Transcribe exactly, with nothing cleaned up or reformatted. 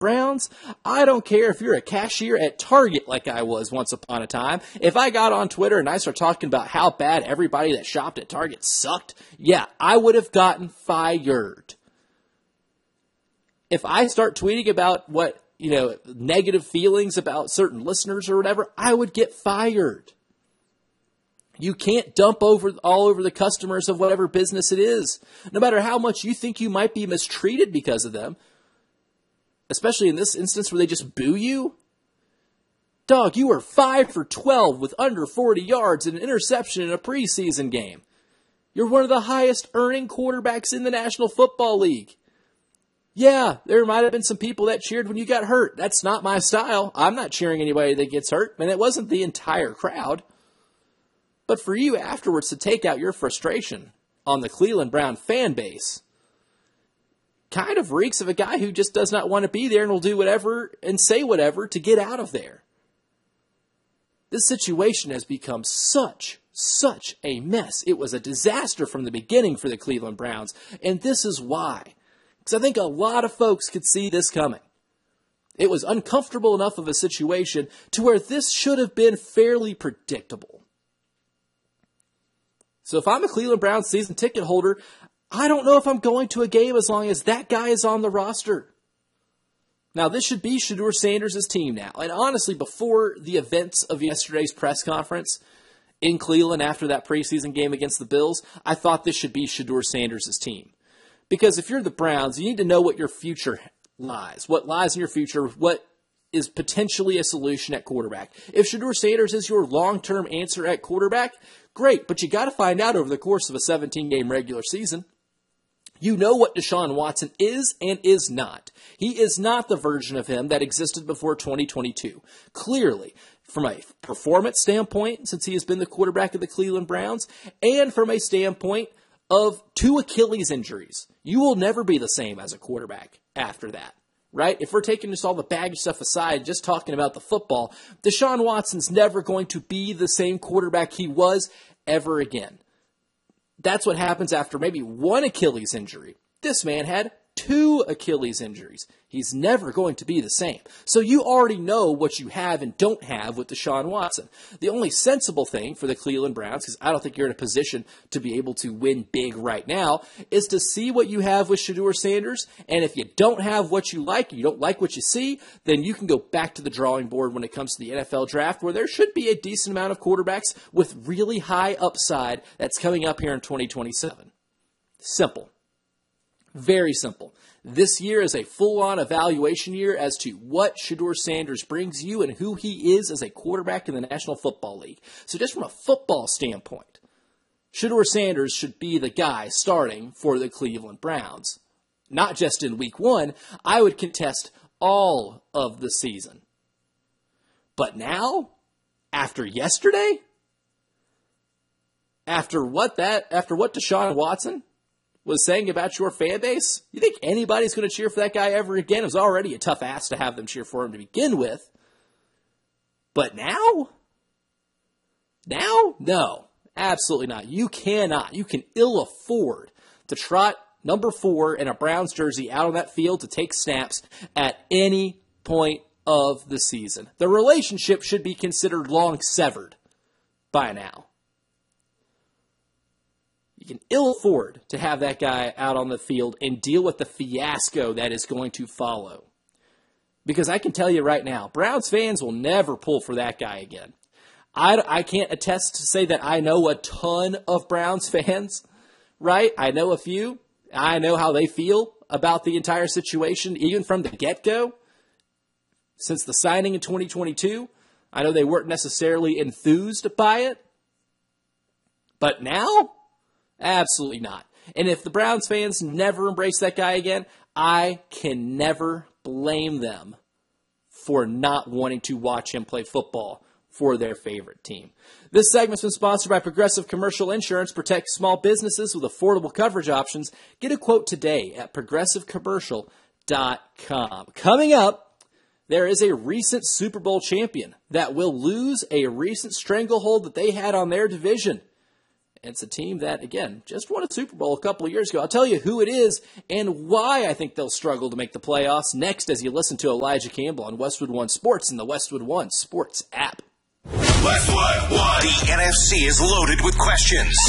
Browns, I don't care if you're a cashier at Target like I was once upon a time. If I got on Twitter and I start talking about how bad everybody that shopped at Target sucked, yeah, I would have gotten fired. If I start tweeting about what, you know, negative feelings about certain listeners or whatever, I would get fired. You can't dump over all over the customers of whatever business it is, no matter how much you think you might be mistreated because of them. Especially in this instance where they just boo you. Dog, you were five for twelve with under forty yards and an interception in a preseason game. You're one of the highest earning quarterbacks in the National Football League. Yeah, there might have been some people that cheered when you got hurt. That's not my style. I'm not cheering anybody that gets hurt, and it wasn't the entire crowd. But for you afterwards to take out your frustration on the Cleveland Brown fan base kind of reeks of a guy who just does not want to be there and will do whatever and say whatever to get out of there. This situation has become such, such a mess. It was a disaster from the beginning for the Cleveland Browns, and this is why. Because I think a lot of folks could see this coming. It was uncomfortable enough of a situation to where this should have been fairly predictable. So if I'm a Cleveland Browns season ticket holder, I don't know if I'm going to a game as long as that guy is on the roster. Now, this should be Shedeur Sanders' team now. And honestly, before the events of yesterday's press conference in Cleveland after that preseason game against the Bills, I thought this should be Shedeur Sanders' team. Because if you're the Browns, you need to know what your future lies. What lies in your future, what is potentially a solution at quarterback. If Shedeur Sanders is your long-term answer at quarterback, great, but you got to find out over the course of a seventeen-game regular season. You know what Deshaun Watson is and is not. He is not the version of him that existed before twenty twenty-two. Clearly, from a performance standpoint, since he has been the quarterback of the Cleveland Browns, and from a standpoint of two Achilles injuries, you will never be the same as a quarterback after that. Right? If we're taking just all the baggage stuff aside, just talking about the football, Deshaun Watson's never going to be the same quarterback he was ever again. That's what happens after maybe one Achilles injury. This man had two Achilles injuries. He's never going to be the same. So you already know what you have and don't have with Deshaun Watson. The only sensible thing for the Cleveland Browns, because I don't think you're in a position to be able to win big right now, is to see what you have with Shedeur Sanders. And if you don't have what you like, you don't like what you see, then you can go back to the drawing board when it comes to the N F L draft, where there should be a decent amount of quarterbacks with really high upside that's coming up here in twenty twenty-seven. Simple. Very simple. This year is a full-on evaluation year as to what Shedeur Sanders brings you and who he is as a quarterback in the National Football League. So just from a football standpoint, Shedeur Sanders should be the guy starting for the Cleveland Browns. Not just in week one, I would contest all of the season. But now, after yesterday, after what that, after what Deshaun Watson was saying about your fan base, you think anybody's going to cheer for that guy ever again? It was already a tough ask to have them cheer for him to begin with. But now? Now? No. Absolutely not. You cannot. You can ill afford to trot number four in a Browns jersey out on that field to take snaps at any point of the season. The relationship should be considered long severed by now. You can ill afford to have that guy out on the field and deal with the fiasco that is going to follow. Because I can tell you right now, Browns fans will never pull for that guy again. I, I can't attest to say that I know a ton of Browns fans, right? I know a few. I know how they feel about the entire situation, even from the get-go. Since the signing in twenty twenty-two, I know they weren't necessarily enthused by it. But now? Absolutely not. And if the Browns fans never embrace that guy again, I can never blame them for not wanting to watch him play football for their favorite team. This segment's been sponsored by Progressive Commercial Insurance. Protect small businesses with affordable coverage options. Get a quote today at progressive commercial dot com. Coming up, there is a recent Super Bowl champion that will lose a recent stranglehold that they had on their division. And it's a team that, again, just won a Super Bowl a couple of years ago. I'll tell you who it is and why I think they'll struggle to make the playoffs next as you listen to Elijah Campbell on Westwood One Sports and the Westwood One Sports app. Westwood One. The N F C is loaded with questions.